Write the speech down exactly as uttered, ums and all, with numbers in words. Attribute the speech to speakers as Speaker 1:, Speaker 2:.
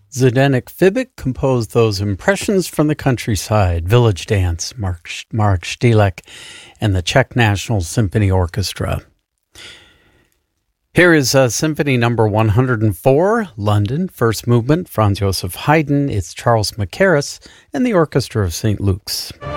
Speaker 1: Zdenek Fibic composed those Impressions from the Countryside, Village Dance, Mark, Mark Stilek, and the Czech National Symphony Orchestra. Here is uh, Symphony number one hundred four, London, first movement, Franz Joseph Haydn. It's Charles Mackerras and the Orchestra of Saint Luke's.